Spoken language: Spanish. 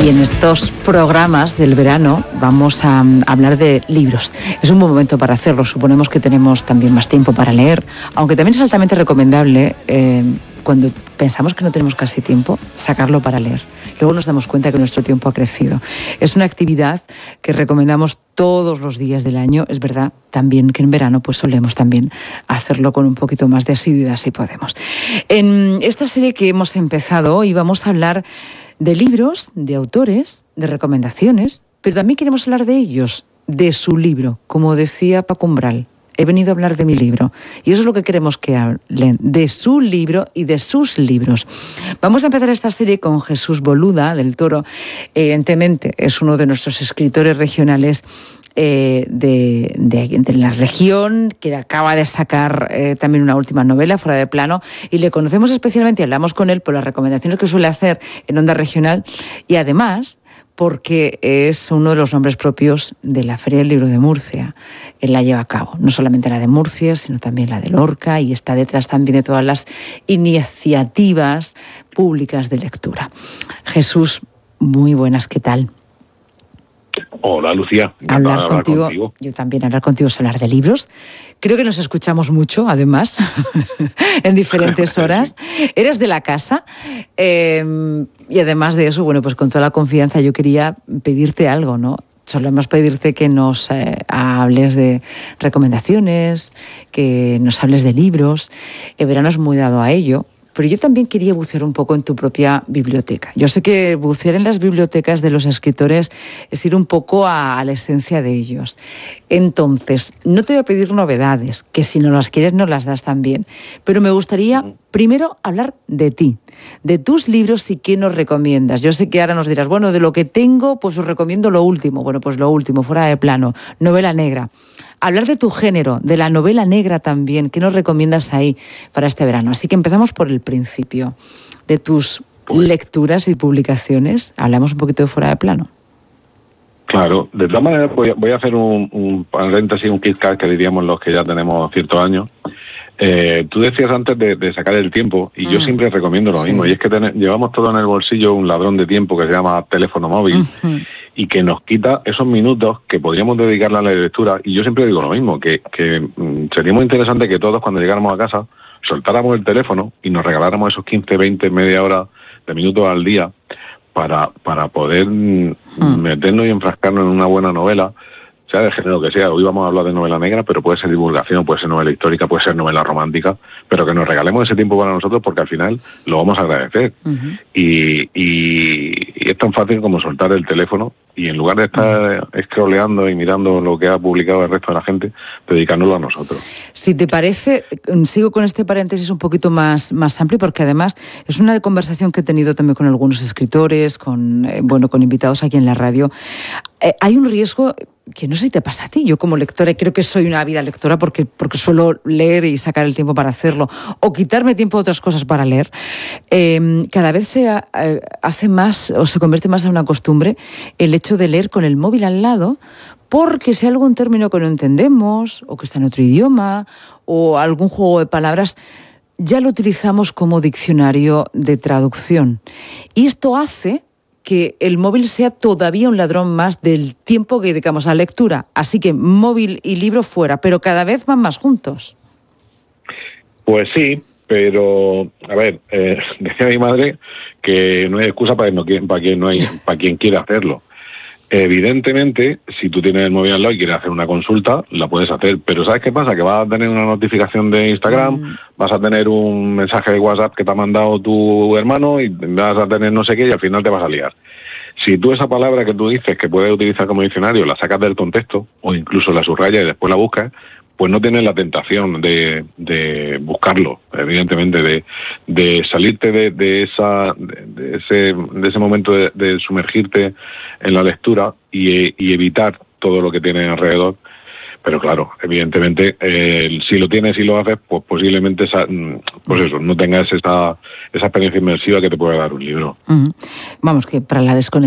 Y en estos programas del verano vamos a hablar de libros. Es un buen momento para hacerlo. Suponemos que tenemos también más tiempo para leer, aunque también es altamente recomendable, cuando pensamos que no tenemos casi tiempo, sacarlo para leer. Luego nos damos cuenta que nuestro tiempo ha crecido. Es una actividad que recomendamos todos los días del año. Es verdad también que en verano pues solemos también hacerlo con un poquito más de asiduidad si podemos. En esta serie que hemos empezado hoy vamos a hablar de libros, de autores, de recomendaciones, pero también queremos hablar de ellos, de su libro. Como decía Paco Umbral, he venido a hablar de mi libro. Y eso es lo que queremos que hablen, de su libro y de sus libros. Vamos a empezar esta serie con Jesús Boluda, del Toro. Evidentemente, es uno de nuestros escritores regionales de la región, que acaba de sacar también una última novela, Fuera de Plano, y le conocemos especialmente y hablamos con él por las recomendaciones que suele hacer en Onda Regional, y además porque es uno de los nombres propios de la Feria del Libro de Murcia. Él la lleva a cabo, no solamente la de Murcia, sino también la de Lorca, y está detrás también de todas las iniciativas públicas de lectura. Jesús, muy buenas, ¿qué tal? Hola, Lucía. Hablar contigo. Yo también hablar contigo es hablar de libros. Creo que nos escuchamos mucho, además, en diferentes horas. Eres de la casa y además de eso, bueno, pues con toda la confianza yo quería pedirte algo, ¿no? Solemos pedirte que nos hables de recomendaciones, que nos hables de libros. El verano es muy dado a ello. Pero yo también quería bucear un poco en tu propia biblioteca. Yo sé que bucear en las bibliotecas de los escritores es ir un poco a la esencia de ellos. Entonces, no te voy a pedir novedades, que si no las quieres nos las das también. Pero me gustaría primero hablar de ti, de tus libros y qué nos recomiendas. Yo sé que ahora nos dirás, bueno, de lo que tengo, pues os recomiendo lo último. Bueno, pues lo último, Fuera de Plano, novela negra. Hablar de tu género, de la novela negra también. ¿Qué nos recomiendas ahí para este verano? Así que empezamos por el principio. De tus lecturas y publicaciones, hablamos un poquito de Fuera de Plano. Claro, de todas maneras voy a hacer un paréntesis, un KitKat que diríamos los que ya tenemos ciertos años. Tú decías antes de sacar el tiempo, y yo siempre recomiendo lo mismo, y es que llevamos todo en el bolsillo un ladrón de tiempo que se llama teléfono móvil, y que nos quita esos minutos que podríamos dedicarle a la lectura. Y yo siempre digo lo mismo, que sería muy interesante que todos, cuando llegáramos a casa, soltáramos el teléfono y nos regaláramos esos 15, 20, media hora de minutos al día para poder meternos y enfrascarnos en una buena novela, sea de género que sea. Hoy vamos a hablar de novela negra, pero puede ser divulgación, puede ser novela histórica, puede ser novela romántica, pero que nos regalemos ese tiempo para nosotros, porque al final lo vamos a agradecer. Y es tan fácil como soltar el teléfono y, en lugar de estar scrolleando y mirando lo que ha publicado el resto de la gente, dedicárnoslo a nosotros. Si te parece, sigo con este paréntesis un poquito más amplio, porque además es una conversación que he tenido también con algunos escritores, con invitados aquí en la radio. Hay un riesgo que no sé si te pasa a ti. Yo, como lectora, y creo que soy una ávida lectora porque suelo leer y sacar el tiempo para hacerlo, o quitarme tiempo de otras cosas para leer, cada vez se hace más, o se convierte más en una costumbre, el hecho de leer con el móvil al lado, porque si hay algún término que no entendemos, o que está en otro idioma, o algún juego de palabras, ya lo utilizamos como diccionario de traducción. Y esto hace que el móvil sea todavía un ladrón más del tiempo que dedicamos a la lectura. Así que móvil y libro fuera, pero cada vez van más juntos. Pues sí, pero, a ver, decía mi madre que no hay excusa para quien quiera hacerlo. Evidentemente, si tú tienes el móvil al lado y quieres hacer una consulta, la puedes hacer. Pero ¿sabes qué pasa? Que vas a tener una notificación de Instagram, vas a tener un mensaje de WhatsApp que te ha mandado tu hermano y vas a tener no sé qué, y al final te vas a liar. Si tú esa palabra que tú dices que puedes utilizar como diccionario la sacas del contexto, o incluso la subrayas y después la buscas, pues no tienes la tentación de buscarlo, evidentemente, de salirte de ese momento de sumergirte en la lectura y evitar todo lo que tienes alrededor. Pero claro, evidentemente, si lo tienes y lo haces, pues posiblemente no tengas esa experiencia inmersiva que te puede dar un libro. Vamos, que para la desconexión